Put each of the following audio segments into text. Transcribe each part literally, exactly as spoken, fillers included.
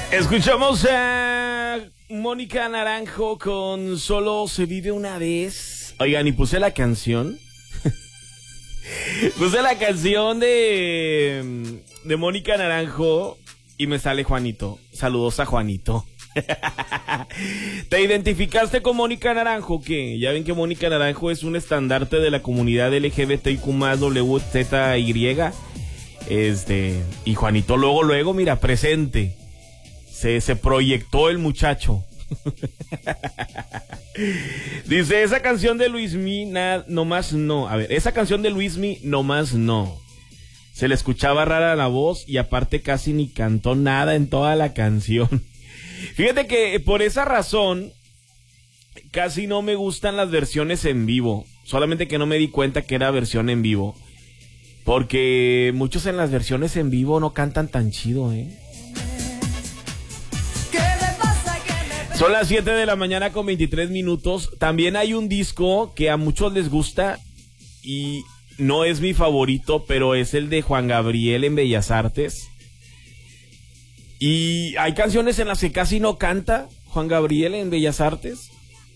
Escuchamos a Mónica Naranjo con Solo se vive una vez. Oigan, y puse la canción. Puse la canción de, de Mónica Naranjo y me sale Juanito. Saludos a Juanito. ¿Te identificaste con Mónica Naranjo? ¿Qué? Ya ven que Mónica Naranjo es un estandarte de la comunidad L G B T Q más W Z Y. Este, y Juanito luego, luego, mira, presente. Se, se proyectó el muchacho. Dice, esa canción de Luismi, na, nomás no. A ver, esa canción de Luismi, nomás no. Se le escuchaba rara la voz y aparte casi ni cantó nada en toda la canción. Fíjate que por esa razón casi no me gustan las versiones en vivo. Solamente que no me di cuenta que era versión en vivo. Porque muchos en las versiones en vivo no cantan tan chido, ¿eh? Son las siete de la mañana con veintitrés minutos. También hay un disco que a muchos les gusta y no es mi favorito, pero es el de Juan Gabriel en Bellas Artes. Y hay canciones en las que casi no canta Juan Gabriel en Bellas Artes.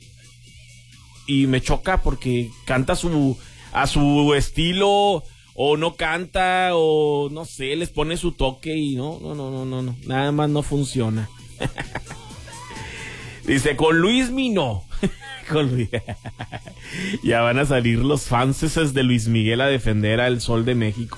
Y me choca porque canta su, a su estilo, o no canta, o no sé, les pone su toque y no, no, no, no, no, no. Nada más no funciona. Dice, con Luismi no. Con Luis... Ya van a salir los fanses de Luis Miguel a defender al Sol de México.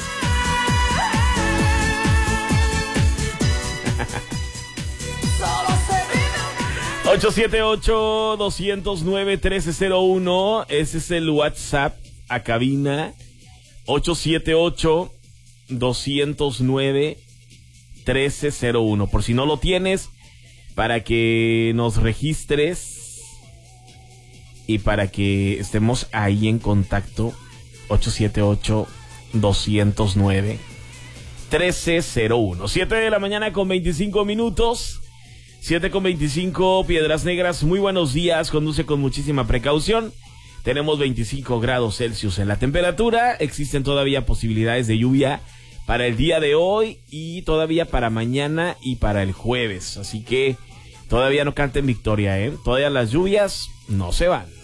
ocho siete ocho, dos cero nueve, uno tres cero uno. Ese es el WhatsApp a cabina. ocho siete ocho, dos cero nueve, uno tres cero uno. Por si no lo tienes, para que nos registres y para que estemos ahí en contacto. Ocho siete ocho, dos cero nueve, uno tres cero uno. siete de la mañana con veinticinco minutos. siete con veinticinco, Piedras Negras, muy buenos días, conduce con muchísima precaución. Tenemos veinticinco grados Celsius en la temperatura, existen todavía posibilidades de lluvia para el día de hoy y todavía para mañana y para el jueves. Así que todavía no canten victoria, ¿eh? Todavía las lluvias no se van.